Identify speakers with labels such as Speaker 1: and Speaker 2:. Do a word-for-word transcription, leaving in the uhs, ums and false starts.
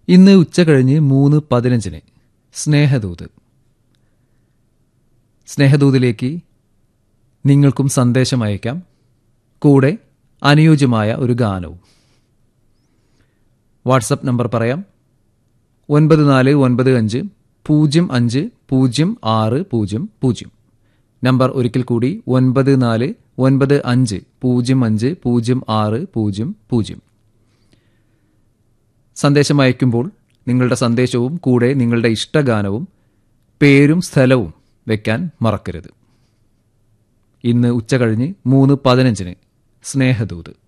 Speaker 1: ഇന്ന് ഉച്ച കഴിഞ്ഞ് മൂന്ന് പതിനഞ്ചിന് സ്നേഹദൂത്. സ്നേഹദൂതിലേക്ക് നിങ്ങൾക്കും സന്ദേശം അയക്കാം, കൂടെ അനുയോജ്യമായ ഒരു ഗാനവും. വാട്സപ്പ് നമ്പർ പറയാം: ഒൻപത് നാല് ഒൻപത് അഞ്ച് പൂജ്യം അഞ്ച് പൂജ്യം ആറ് പൂജ്യം പൂജ്യം. നമ്പർ ഒരിക്കൽ കൂടി: ഒൻപത് നാല് ഒൻപത് അഞ്ച് പൂജ്യം അഞ്ച് പൂജ്യം ആറ് പൂജ്യം പൂജ്യം. സന്ദേശം അയക്കുമ്പോൾ നിങ്ങളുടെ സന്ദേശവും കൂടെ നിങ്ങളുടെ ഇഷ്ടഗാനവും പേരും സ്ഥലവും വെക്കാൻ മറക്കരുത്. ഇന്ന് ഉച്ച കഴിഞ്ഞ് മൂന്ന് പതിനഞ്ചിന് സ്നേഹദൂത്.